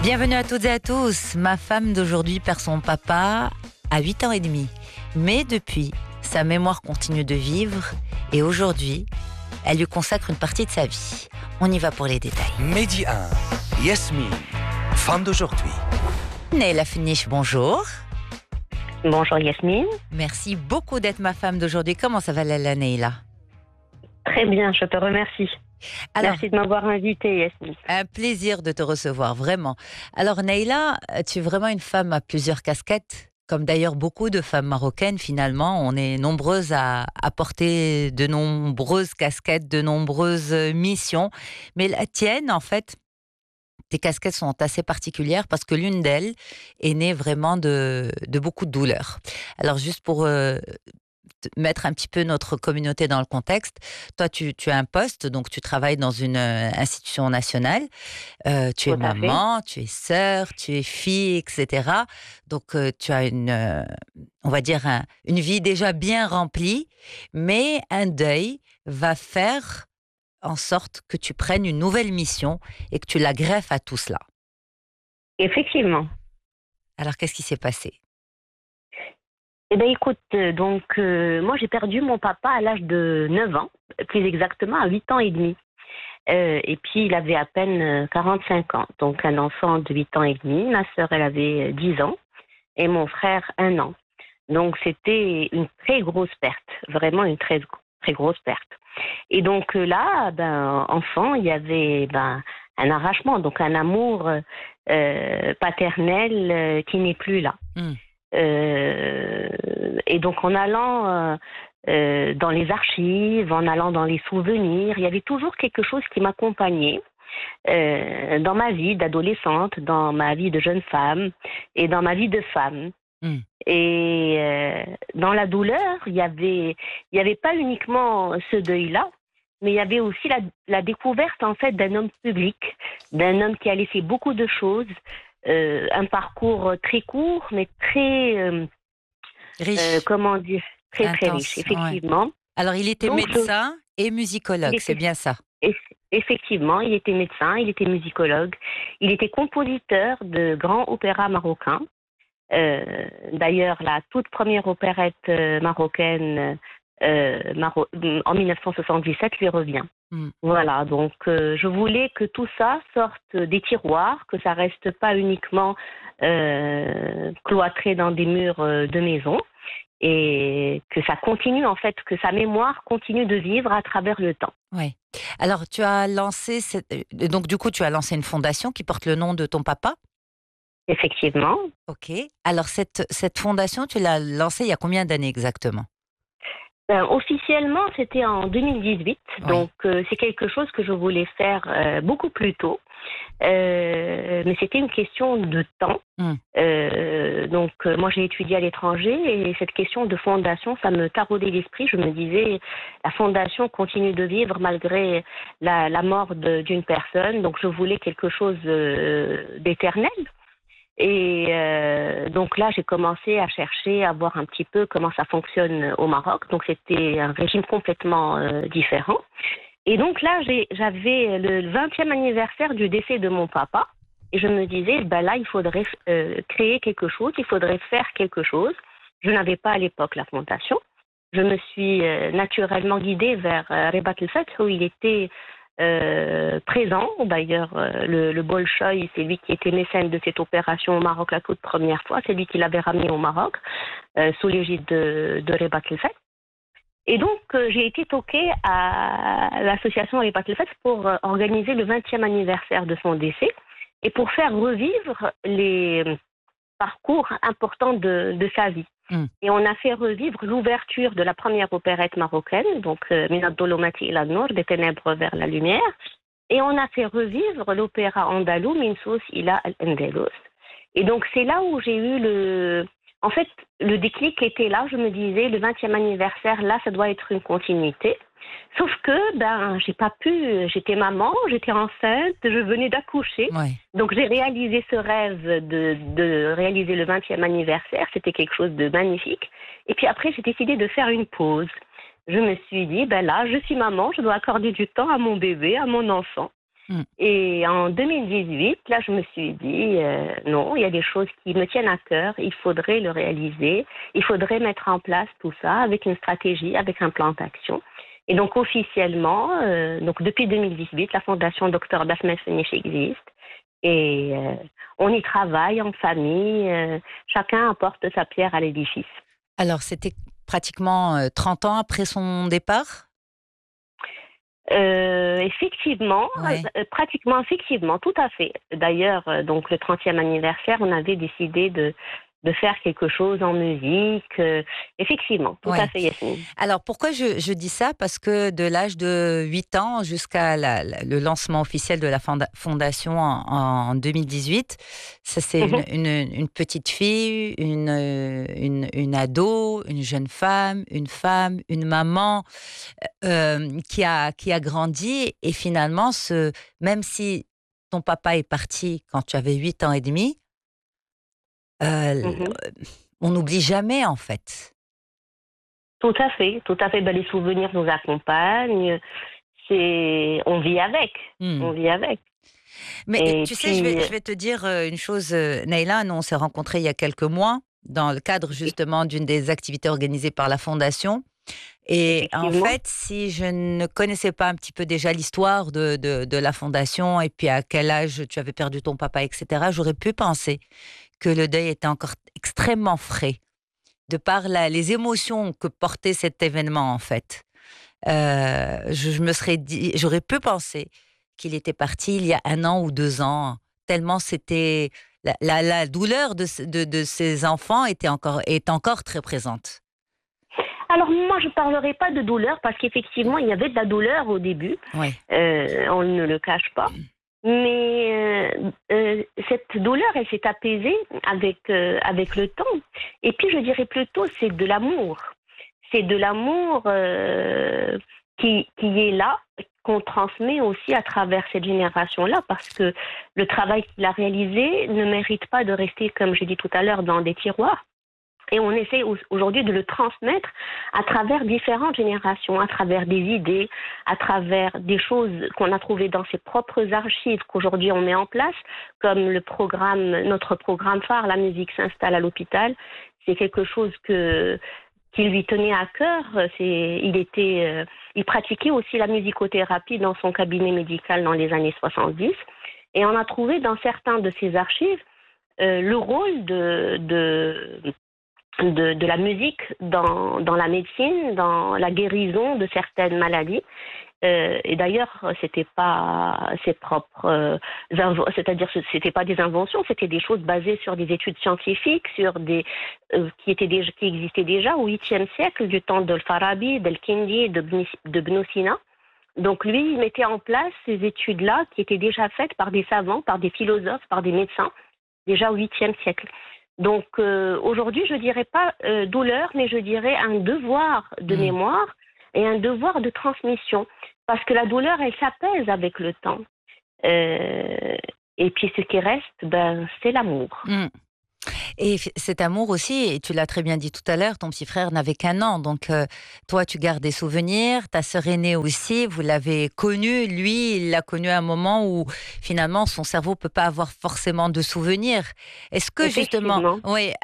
Bienvenue à toutes et à tous. Ma femme d'aujourd'hui perd son papa à 8 ans et demi. Mais depuis, sa mémoire continue de vivre et aujourd'hui, elle lui consacre une partie de sa vie. On y va pour les détails. Midi 1, Yasmine, femme d'aujourd'hui. Neila Finish, bonjour. Bonjour Yasmine. Merci beaucoup d'être ma femme d'aujourd'hui. Comment ça va Lala Neila? Très bien, je te remercie. Alors, merci de m'avoir invitée Yasmine. un plaisir de te recevoir, vraiment. Alors Neila, tu es vraiment une femme à plusieurs casquettes. Comme d'ailleurs beaucoup de femmes marocaines, finalement, on est nombreuses à porter de nombreuses casquettes, de nombreuses missions. Mais la tienne, en fait, tes casquettes sont assez particulières parce que l'une d'elles est née vraiment de beaucoup de douleurs. Alors juste pour mettre un petit peu notre communauté dans le contexte, toi tu as un poste, donc tu travailles dans une institution nationale, tu es Tout à fait. maman, tu es sœur, tu es fille, etc. Donc tu as on va dire une vie déjà bien remplie, mais un deuil va faire en sorte que tu prennes une nouvelle mission et que tu la greffes à tout cela. Effectivement. Alors qu'est-ce qui s'est passé? Eh bien écoute, moi j'ai perdu mon papa à l'âge de 9 ans, plus exactement à 8 ans et demi. Et puis il avait à peine 45 ans, donc un enfant de 8 ans et demi. Ma sœur elle avait 10 ans et mon frère 1 an. Donc c'était une très grosse perte, vraiment une très, très grosse perte. Et donc là, enfant, il y avait un arrachement, donc un amour paternel qui n'est plus là. Et donc en allant dans les archives, en allant dans les souvenirs, il y avait toujours quelque chose qui m'accompagnait dans ma vie d'adolescente, dans ma vie de jeune femme et dans ma vie de femme. Et dans la douleur, il y avait pas uniquement ce deuil-là, mais il y avait aussi la découverte en fait d'un homme public, d'un homme qui a laissé beaucoup de choses, un parcours très court, mais très Riche. comment dire, très très Intense, riche, effectivement. ouais. Alors il était Donc, médecin et musicologue, c'est bien ça? Effectivement, il était médecin, il était musicologue, il était compositeur de grands opéras marocains. D'ailleurs, la toute première opérette marocaine en 1977 lui revient. Voilà, donc je voulais que tout ça sorte des tiroirs, que ça reste pas uniquement cloîtré dans des murs de maison, et que ça continue en fait, que sa mémoire continue de vivre à travers le temps. Oui. Alors tu as lancé donc du coup tu as lancé une fondation qui porte le nom de ton papa? Effectivement. Ok. Alors cette fondation, tu l'as lancée il y a combien d'années exactement? Officiellement, c'était en 2018, Ouais. donc c'est quelque chose que je voulais faire beaucoup plus tôt, mais c'était une question de temps. Moi, j'ai étudié à l'étranger et cette question de fondation, ça me taraudait l'esprit. Je me disais, la fondation continue de vivre malgré la mort d'une personne, donc je voulais quelque chose d'éternel. Et donc là, j'ai commencé à chercher, à voir un petit peu comment ça fonctionne au Maroc. Donc c'était un régime complètement différent. Et donc là, j'avais le 20e anniversaire du décès de mon papa. Et je me disais, là, il faudrait créer quelque chose, il faudrait faire quelque chose. Je n'avais pas à l'époque la fondation. Je me suis naturellement guidée vers Rebat El Fath, où il était présent. D'ailleurs, le Bolchoï, c'est lui qui était mécène de cette opération au Maroc la toute première fois. C'est lui qui l'avait ramené au Maroc sous l'égide de Rebat El Fath. Et donc, j'ai été toquée à l'association Rebat El Fath pour organiser le 20e anniversaire de son décès et pour faire revivre les parcours importants de sa vie. Et on a fait revivre l'ouverture de la première opérette marocaine, donc Min ad-Dolomati ila an-Nour, des ténèbres vers la lumière. Et on a fait revivre l'opéra andalou Min Sous ila al-Andalus. Et donc c'est là où j'ai eu en fait, le déclic était là. Je me disais, le 20e anniversaire, là, ça doit être une continuité. Sauf que, j'ai pas pu, j'étais maman, j'étais enceinte, je venais d'accoucher. Ouais. Donc, j'ai réalisé ce rêve de réaliser le 20e anniversaire. C'était quelque chose de magnifique. Et puis après, j'ai décidé de faire une pause. Je me suis dit, là, je suis maman, je dois accorder du temps à mon bébé, à mon enfant. Mmh. Et en 2018, là, je me suis dit, non, il y a des choses qui me tiennent à cœur, il faudrait le réaliser, il faudrait mettre en place tout ça avec une stratégie, avec un plan d'action. Et donc officiellement, donc depuis 2018, la Fondation Dr Basma Fenish existe. Et on y travaille en famille, chacun apporte sa pierre à l'édifice. Alors, c'était pratiquement 30 ans après son départ? Effectivement, Ouais. pratiquement effectivement, tout à fait. D'ailleurs, donc le 30e anniversaire, on avait décidé de faire quelque chose en musique. Effectivement, tout à Ouais. fait, Yasmine. Alors pourquoi je dis ça? Parce que de l'âge de 8 ans jusqu'à le lancement officiel de la fondation en 2018, ça c'est Mhm, une petite fille, une ado, une jeune femme, une maman qui a grandi et finalement, même si ton papa est parti quand tu avais 8 ans et demi, mhm. on n'oublie jamais en fait. Tout à fait, tout à fait. Ben, les souvenirs nous accompagnent. On vit avec, Hmm. on vit avec. Mais Et tu sais, puis, je vais te dire une chose, Naïla. Nous, on s'est rencontrés il y a quelques mois dans le cadre justement d'une des activités organisées par la Fondation. Et en effectivement, fait, si je ne connaissais pas un petit peu déjà l'histoire de la Fondation et puis à quel âge tu avais perdu ton papa, etc., j'aurais pu penser que le deuil était encore extrêmement frais, de par les émotions que portait cet événement, en fait. Je me serais dit, j'aurais pu penser qu'il était parti il y a 1 an ou 2 ans, tellement c'était la douleur de ses enfants est encore très présente. alors moi, je ne parlerai pas de douleur parce qu'effectivement, il y avait de la douleur au début. Oui. On ne le cache pas. Mais cette douleur, elle s'est apaisée avec le temps. Et puis, je dirais plutôt, c'est de l'amour. C'est de l'amour qui est là, qu'on transmet aussi à travers cette génération-là, parce que le travail qu'il a réalisé ne mérite pas de rester, comme j'ai dit tout à l'heure, dans des tiroirs. Et on essaie aujourd'hui de le transmettre à travers différentes générations, à travers des idées, à travers des choses qu'on a trouvées dans ses propres archives qu'aujourd'hui on met en place, comme notre programme phare, La musique s'installe à l'hôpital. C'est quelque chose qui lui tenait à cœur. Il pratiquait aussi la musicothérapie dans son cabinet médical dans les années 70. Et on a trouvé dans certains de ses archives le rôle de la musique dans la médecine, dans la guérison de certaines maladies. Et d'ailleurs, c'était pas ses propres, c'est-à-dire c'était pas des inventions, c'était des choses basées sur des études scientifiques, sur qui existaient déjà au 8e siècle, du temps d'Al-Farabi, d'Al-Kindi, de Ibn Sina. Donc lui, il mettait en place ces études-là qui étaient déjà faites par des savants, par des philosophes, par des médecins, déjà au 8e siècle. Donc aujourd'hui, je dirais pas douleur, mais je dirais un devoir de Mm. mémoire et un devoir de transmission. Parce que la douleur, elle s'apaise avec le temps. Euh, et puis ce qui reste, c'est l'amour. Mm. Et cet amour aussi, et tu l'as très bien dit tout à l'heure, ton petit frère n'avait qu'1 an, donc toi tu gardes des souvenirs, ta sœur aînée aussi, vous l'avez connu, lui il l'a connu à un moment où finalement son cerveau peut pas avoir forcément de souvenirs. Est-ce que justement, Effectivement. oui,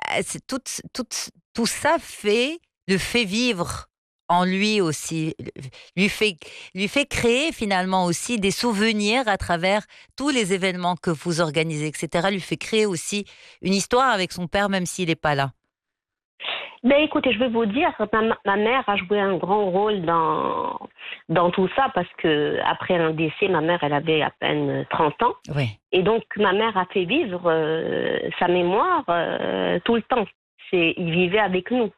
tout ça le fait vivre en lui aussi, lui fait, lui fait créer finalement aussi des souvenirs à travers tous les événements que vous organisez, etc., lui fait créer aussi une histoire avec son père, même s'il n'est pas là. Ben écoutez, je vais vous dire, ma mère a joué un grand rôle dans tout ça parce que après un décès, ma mère, elle avait à peine 30 ans. Oui. Et donc, ma mère a fait vivre sa mémoire tout le temps. Il vivait avec nous.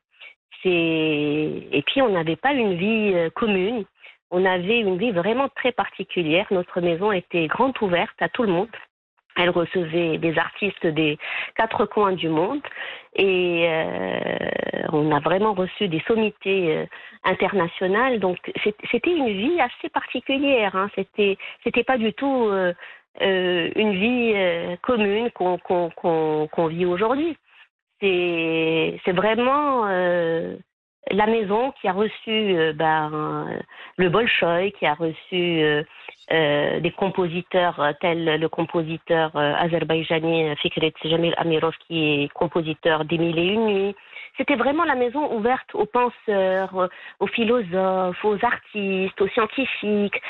Et puis, on n'avait pas une vie commune. On avait une vie vraiment très particulière. Notre maison était grande ouverte à tout le monde. Elle recevait des artistes des 4 coins du monde et on a vraiment reçu des sommités internationales. Donc c'était une vie assez particulière. Hein. C'était pas du tout une vie commune qu'on vit aujourd'hui. C'est vraiment la maison qui a reçu le Bolchoï, qui a reçu des compositeurs tels le compositeur azerbaïdjanais Fikret Jamil Amirov, qui est compositeur des Mille et une nuits. C'était vraiment la maison ouverte aux penseurs, aux philosophes, aux artistes, aux scientifiques.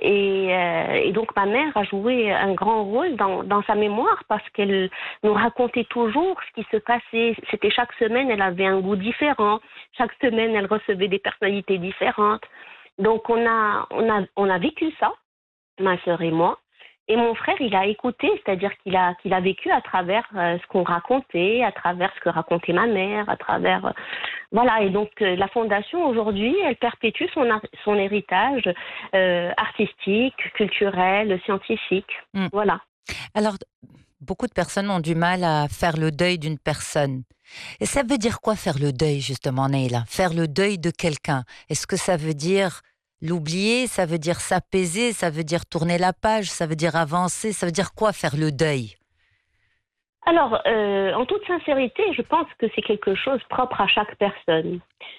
Et donc ma mère a joué un grand rôle dans sa mémoire, parce qu'elle nous racontait toujours ce qui se passait. C'était chaque semaine, elle avait un goût différent. Chaque semaine, elle recevait des personnalités différentes. Donc on a vécu ça, ma sœur et moi. Et mon frère, il a écouté, c'est-à-dire qu'il a vécu à travers ce qu'on racontait, à travers ce que racontait ma mère, à travers voilà. Et donc la fondation aujourd'hui, elle perpétue son héritage artistique, culturel, scientifique. Mm. Voilà. Alors, beaucoup de personnes ont du mal à faire le deuil d'une personne. Et ça veut dire quoi faire le deuil, justement, Neila? Faire le deuil de quelqu'un. Est-ce que ça veut dire l'oublier? Ça veut dire s'apaiser? Ça veut dire tourner la page? Ça veut dire avancer? Ça veut dire quoi faire le deuil? Alors, en toute sincérité, je pense que c'est quelque chose propre à chaque personne.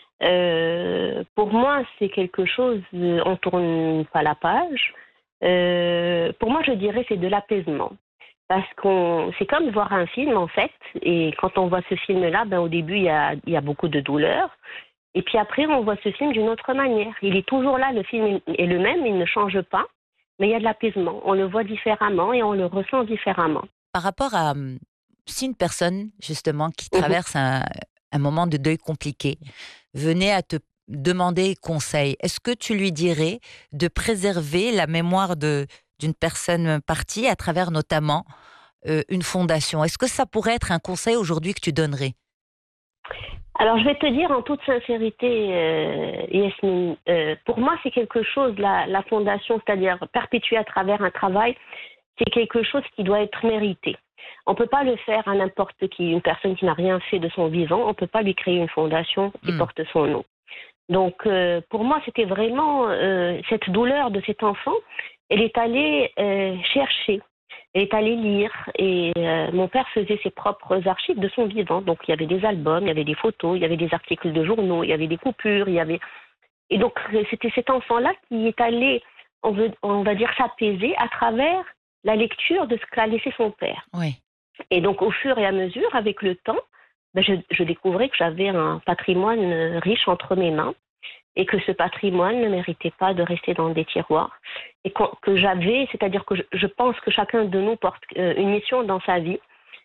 Pour moi, c'est quelque chose, on tourne pas la page. Pour moi, je dirais c'est de l'apaisement. Parce qu'on, c'est comme voir un film en fait, et quand on voit ce film-là, au début il y a beaucoup de douleur, et puis après on voit ce film d'une autre manière. Il est toujours là, le film est le même, il ne change pas, mais il y a de l'apaisement. On le voit différemment et on le ressent différemment. Par rapport à si une personne, justement, qui Mhm. traverse un moment de deuil compliqué, venait à te demander conseil, est-ce que tu lui dirais de préserver la mémoire d'une personne partie à travers notamment une fondation? Est-ce que ça pourrait être un conseil aujourd'hui que tu donnerais? Alors, je vais te dire en toute sincérité, Yasmine, pour moi, c'est quelque chose, la fondation, c'est-à-dire perpétuer à travers un travail, c'est quelque chose qui doit être mérité. On ne peut pas le faire à n'importe qui, une personne qui n'a rien fait de son vivant, on ne peut pas lui créer une fondation qui porte son nom. Donc, pour moi, c'était vraiment cette douleur de cet enfant, elle est allée chercher. Elle est allée lire, et mon père faisait ses propres archives de son vivant. Donc il y avait des albums, il y avait des photos, il y avait des articles de journaux, il y avait des coupures, il y avait... Et donc c'était cet enfant-là qui est allé, on va dire, s'apaiser à travers la lecture de ce qu'a laissé son père. Oui. Et donc au fur et à mesure, avec le temps, je découvrais que j'avais un patrimoine riche entre mes mains, et que ce patrimoine ne méritait pas de rester dans des tiroirs, et que j'avais, c'est-à-dire que je pense que chacun de nous porte une mission dans sa vie,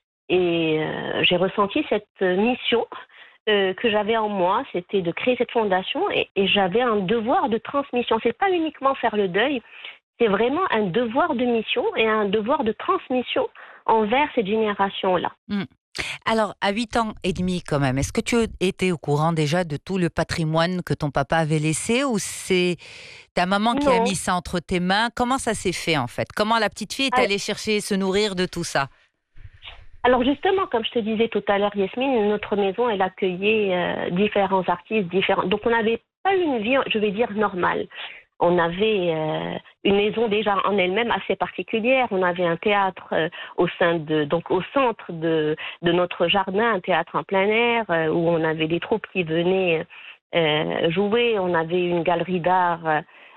et j'ai ressenti cette mission que j'avais en moi, c'était de créer cette fondation, et j'avais un devoir de transmission. C'est pas uniquement faire le deuil, c'est vraiment un devoir de mission et un devoir de transmission envers cette génération-là. Alors, à 8 ans et demi quand même, est-ce que tu étais au courant déjà de tout le patrimoine que ton papa avait laissé, ou c'est ta maman qui a Non. mis ça entre tes mains? Comment ça s'est fait en fait? Comment la petite fille est allée chercher, se nourrir de tout ça? Alors justement, comme je te disais tout à l'heure, Yasmine, notre maison, elle accueillait différents artistes, différents. Donc on n'avait pas une vie, je vais dire, normale. On avait une maison déjà en elle-même assez particulière. On avait un théâtre donc au centre de notre jardin, un théâtre en plein air où on avait des troupes qui venaient jouer. On avait une galerie d'art